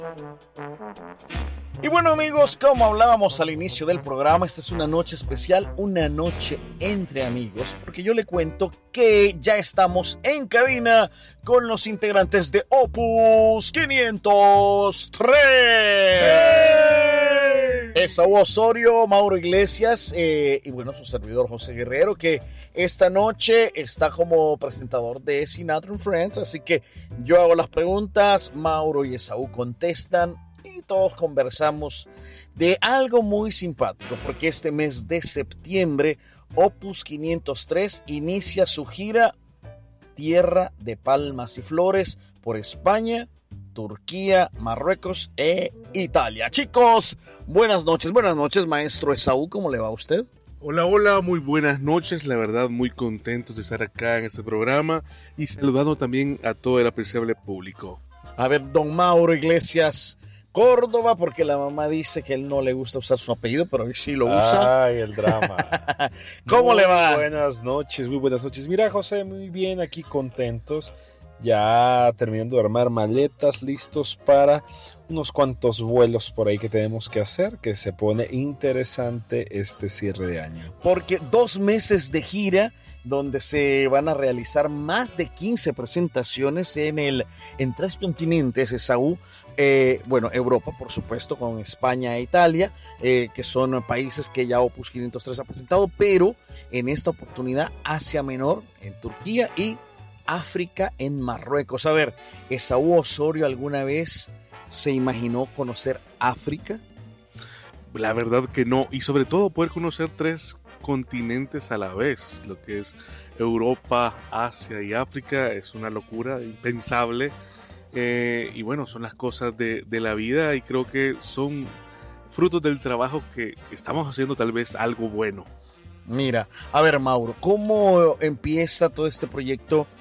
Y bueno amigos, como hablábamos al inicio del programa, esta es una noche especial, una noche entre amigos, porque yo le cuento que ya estamos en cabina con los integrantes de Opus 503. Esaú Osorio, Mauro Iglesias y bueno, su servidor José Guerrero, que esta noche está como presentador de Sinatra and Friends, así que yo hago las preguntas, Mauro y Esaú contestan y todos conversamos de algo muy simpático, porque este mes de septiembre Opus 503 inicia su gira Tierra de Palmas y Flores por España, Turquía, Marruecos e Italia. Chicos, buenas noches, maestro Esaú, ¿cómo le va a usted? Hola, muy buenas noches, la verdad muy contentos de estar acá en este programa y saludando también a todo el apreciable público. A ver, don Mauro Iglesias Córdoba, porque la mamá dice que él no le gusta usar su apellido, pero él sí lo usa. Ay, el drama. ¿Cómo le va? Muy buenas noches. Mira, José, muy bien, aquí contentos. Ya terminando de armar maletas, listos para unos cuantos vuelos por ahí que tenemos que hacer, que se pone interesante este cierre de año. Porque 2 meses de gira donde se van a realizar más de 15 presentaciones en 3 continentes, Esaú. Bueno, Europa, por supuesto, con España e Italia, que son países que ya Opus 503 ha presentado, pero en esta oportunidad Asia Menor, en Turquía, y África, en Marruecos. A ver, ¿Esaú Osorio alguna vez se imaginó conocer África? La verdad que no, y sobre todo poder conocer 3 continentes a la vez, lo que es Europa, Asia y África, es una locura, impensable, y bueno, son las cosas de la vida y creo que son frutos del trabajo que estamos haciendo, tal vez algo bueno. Mira, a ver Mauro, ¿cómo empieza todo este proyecto